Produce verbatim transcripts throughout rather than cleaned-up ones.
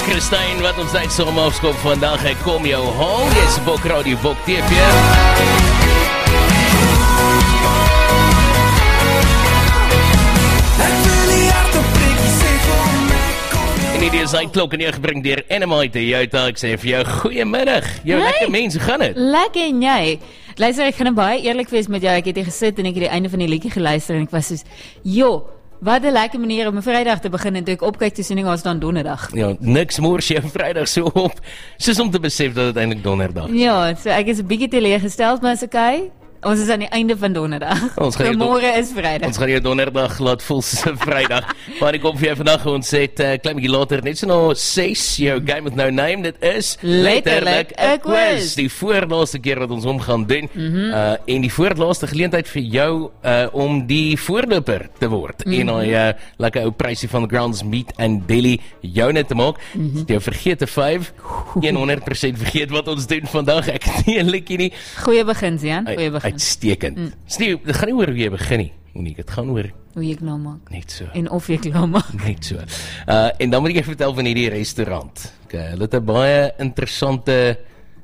Christine, wat ons tyd som afskop vandag, ek kom jou haal, jy is Bok Radio, Bok T V. En hierdie is een klok en jy gebring dier Animate, jou taak sê vir jou, goeiemiddag, jou hey, lekker mens, hoe gaan het? Lekker en jy? Luister, ek gaan baie eerlik wees met jou, ek het hier gesit en ek het die einde van die liedjie geluister en ek was soos, joh, wat 'n lekker manier om 'n Vrydag te begin en toe ek opkyk toe sien ek ons dan Donderdag. Ja, niks mors jy Vrydag so op, soos om te besef dat het eintlik Donderdag is. Ja, so ek is 'n bietjie teleurgesteld, maar is okay. Ons is aan die einde van Donderdag. Ons gaan môre is Vrydag. Ons gaan jou Donderdag laat voel soos Vrydag. Maar ek kom vir jou vandag, ons het uh, klein bietjie later, net so na ses, jou game with no name, dit is letterlik 'n quiz. Die voorlaaste keer wat ons hom gaan doen, mm-hmm. uh, en die voorlaaste geleentheid vir jou uh, om die voorloper te word. Mm-hmm. En daai uh, lekker ou prysie van Grounds Meat and Deli joune te maak. Mm-hmm. Jy vergeet te vyf, honderd persent vergeet wat ons doen vandag. Ek het nie 'n likkie nie. Goeie begin, Jan. Goeie begin. Uitstekend. Mm. Sneeuw, dit gaan nie oor hoe jy begin nie, Monique, dit gaan oor hoe jy klaar maak. Net so. En of jy klaar maak. Net so. Uh, en dan moet ek vertel van hierdie restaurant. Okay, hulle het 'n baie interessante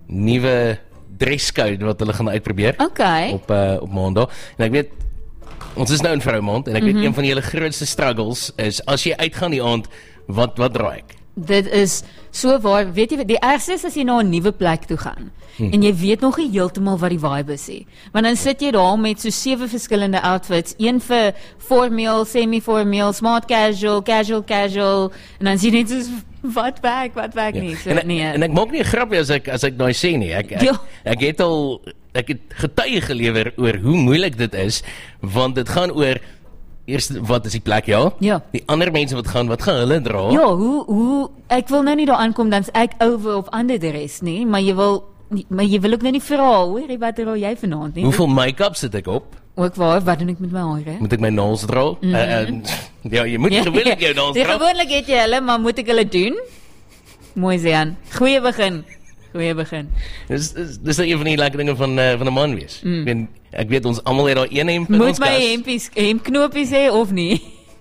nuwe dresscode wat hulle gaan uitprobeer. Okay. Op uh, op Maandag. En ek weet, ons is nou in Vroumaand en ek weet mm-hmm. een van julle grootste struggles is as jy uitgaan die aand, wat wat draai ek? Dit is so waar, weet jy, die ergste is as jy na 'n nuwe plek toe gaan, hmm. en jy weet nog nie heeltemal wat die vibe is nie. Want dan sit jy daar met so sewe verskillende outfits, een vir formeel, semi-formeel, smart casual, casual casual, en dan sien jy net so, wat werk, wat werk ja. nie. So, en, nee. en ek maak nie 'n grapie as ek, as ek daai sê nie, ek, ek, ja. ek het al, ek het getuie gelewer oor hoe moeilik dit is, want dit gaan oor, eerst, wat is die plek, ja? Ja. Die ander mense wat gaan, wat gaan hulle dra? Ja, hoe, hoe, ek wil nou nie daar aankom, dan is ek over of ander de rest, nie, maar jy wil, maar jy wil ook nou nie vra, hoor, wat dra jy vanaand, nie? Hoeveel make-up sit ek op? Ook waar, wat doen ek met my hare? Moet ek my nails dra? Mm-hmm. uh, uh, ja, jy moet ja, gewoonlik jou nails dra. Gewoonlik het jy hulle, maar moet ek hulle doen? Mooi Zean, goeie begin. Goeie begin. Dis dis dis een van die lekker dinge van uh, van 'n man wees. Mm. Ek weet ek weet ons almal het daar een hemp in moet ons kas. Moet my hempies hemknopies hê of nie?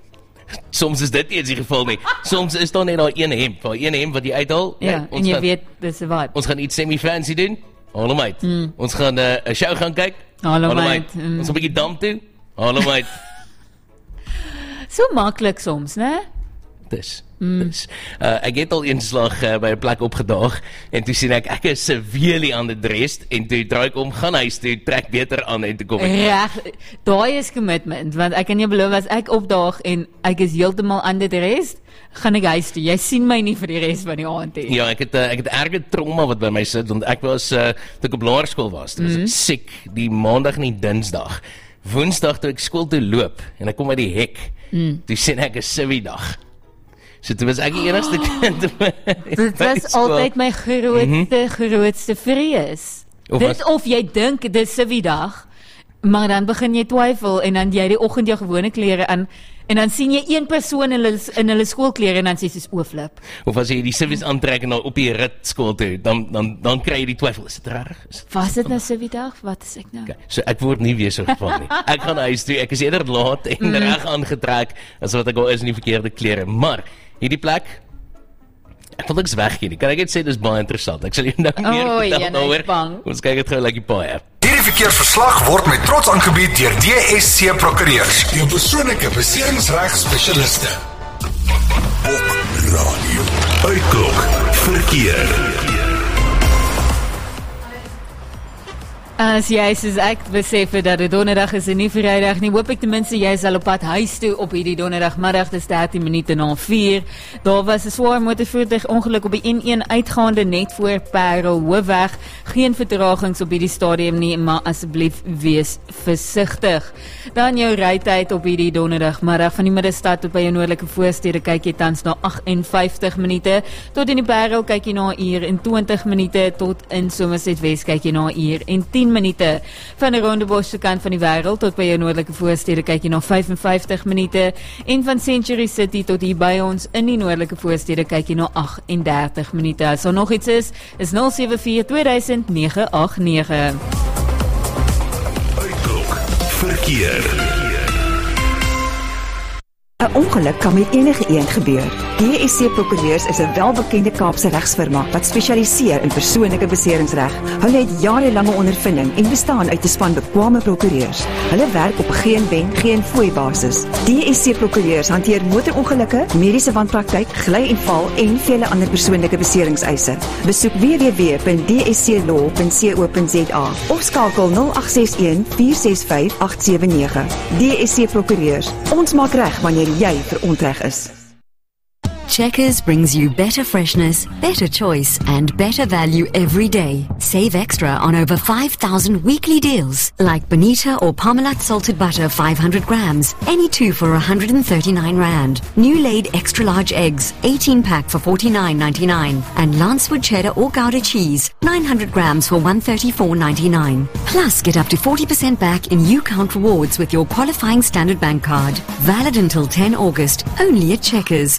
Soms is dit nie in die geval nie. Soms is daar net daar een hemp, daar een hemp wat jy uithaal. Ja, nee, en jy gaan, weet dis 'n vibe. Ons gaan iets semi-fancy doen. Hallo mate. Mm. Ons gaan 'n uh, show gaan kyk. Hallo mate. Mm. Ons 'n bietjie dam toe. Hallo mate. So maklik soms, né? Dis, mm. dis. Uh, ek het al eenslag uh, by 'n plek opgedaag en toe sien ek, ek is severely underdressed en toe draai ek om, gaan huis toe, trek beter aan en toe kom ek. Reg, daai is commitment, want ek kan jou beloof, as ek opdaag en ek is heeltemal underdressed, gaan ek huis toe. Jy sien my nie vir die res van die aand nie. Ja, ek het, uh, ek het erge trauma wat by my sit, want ek was, uh, toe ek op laerskool was, toe was mm. ek siek, die maandag en die dinsdag. Woensdag toe ek skool toe loop, en ek kom uit die hek, mm. toe sien ek 'n civi dag. So toe was ek die enigste kind. Dit was altyd my grootste, mm-hmm. grootste vrees. Of dit was, of jy dink, dit is civi dag, maar dan begin jy twyfel, en dan jy die oggend jou gewone klere aan, en dan sien jy een persoon in hulle, in hulle skoolklere, en dan sê jy soos ooflip. Of as jy die civies aantrek en nou op die rit skool toe, dan, dan, dan kry jy die twyfel, is dit reg? Was dit nou civi dag? Wat is ek nou? Okay, so ek word nie weer so geval nie. Ek gaan huis toe, ek is eerder laat en mm. reg aangetrek, as wat ek al is in die verkeerde klere, maar hierdie plek, ek wil niks weggee nie, kan ek net sê, dit is baie interessant, ek sal jy nou meer oh, vertel ja, daaroor, ons kyk het gauw like die paie. Hierdie verkeersverslag word met trots aangebied deur D S C Prokureurs, jou persoonlike beserings-regsspesialiste. Bok Radio, uitklok, verkeer. As jy soos ek besef het dat dit donderdag is en nie vrydag nie, hoop ek ten minste jy sal op pad huis toe op hierdie donderdagmiddag, dis dertien minute na vier. Daar was 'n swaar motorvoertuig ongeluk op die N een uitgaande net voor Parel Hoofweg. Geen vertragings op hierdie stadium nie, maar asseblief wees versigtig. Dan jou rytyd op hierdie donderdagmiddag van die middestad tot by jou noordelike voorstede kyk jy tans na agt en vyftig minute, tot in die Parel kyk jy na 'n uur en twintig minute, tot in Somerset Wes kyk jy na 'n uur en tien minute. Van die Rondebosch se kant van die wêreld tot by jou noordelike voorstede kyk jy na vyf en vyftig minute, en van Century City tot hier by ons in die noordelike voorstede kyk jy na agt en dertig minute. As daar nog iets is, is nul sewe vier twee duisend nege agt nege. Uitklok verkeer. 'n Ongeluk kan met enige een gebeur. D S C Prokureurs is 'n welbekende Kaapse regsfirma wat spesialiseer in persoonlike beseringsreg. Hulle het jarelange ondervinding en bestaan uit 'n span bekwame prokureurs. Hulle werk op geen wen, geen fooi basis. D S C Prokureurs hanteer motorongelukke, mediese wanpraktyk, gly en val en vele ander persoonlike beseringseise. Besoek w w w punt d s c law punt co punt z a of skakel nul agt ses een vier ses vyf agt sewe nege. D S C Prokureurs. Ons maak reg wanneer jy verontreg is. Checkers brings you better freshness, better choice, and better value every day. Save extra on over five thousand weekly deals, like Bonita or Parmalat salted butter five hundred grams, any two for one hundred thirty-nine rand. New laid extra large eggs, eighteen pack for forty-nine ninety-nine, and Lancewood cheddar or Gouda cheese, nine hundred grams for one hundred thirty-four ninety-nine. Plus, get up to forty percent back in U-Count rewards with your qualifying Standard Bank card. Valid until ten August, only at Checkers.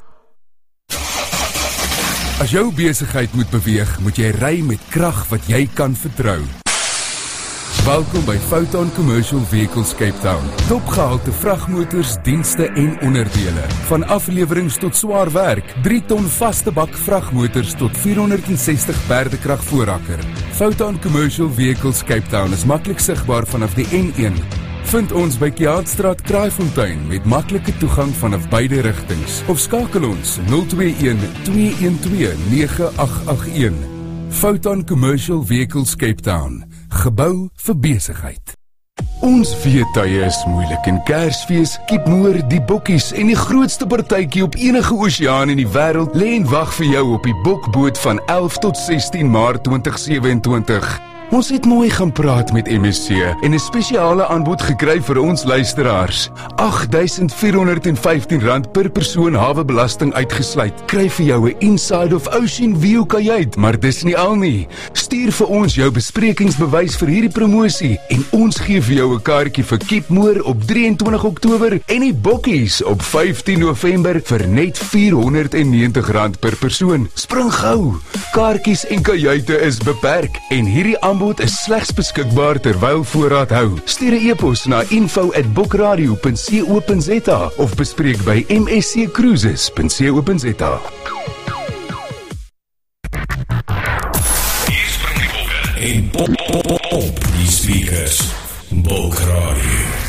As jou besigheid moet beweeg, moet jy ry met krag wat jy kan vertrou. Welkom by Foton Commercial Vehicles Cape Town. Topgehalte vragmotors, dienste en onderdele. Van aflewerings tot swaar werk, drie ton vaste bak vragmotors tot vierhonderd sestig perdekrag voorrakker. Foton Commercial Vehicles Cape Town is maklik sigbaar vanaf die N een. Vind ons by Kiaatstraat Kraaifontein met maklike toegang vanaf beide rigtings. Of skakel ons nul twee een twee een twee nege agt agt een. Foton Commercial Vehicles Cape Town. Gebou vir besigheid. Ons weet tye is moeilik en Kersfees, Kiepmoer, die bokkies en die grootste partytjie op enige oseaan in die wêreld lê en wag vir jou op die bokboot van elf tot sestien Maart twintig sewe-en-twintig. Ons het mooi gaan praat met M S C en 'n spesiale aanbod gekry vir ons luisteraars. agt duisend vier honderd vyftien rand per persoon hawebelasting uitgesluit. Kry vir jou 'n Inside of Ocean View kajuit, maar dis nie al nie. Stuur vir ons jou besprekingsbewys vir hierdie promosie en ons gee vir jou 'n kaartjie vir Kiepmoer op drie en twintig Oktober en die Bokkies op vyftien November vir net vier honderd negentig rand per persoon. Spring gou. Kaartjies en kajuite is beperk en hierdie aanbod is slegs beskikbaar terwyl voorraad hou. Stuur 'n e-pos na info at bookradio punt co punt z a of bespreek by m s c cruises punt co punt z a. Hier spring die bokke en pop, pop, pop, die speakers. Bookradio.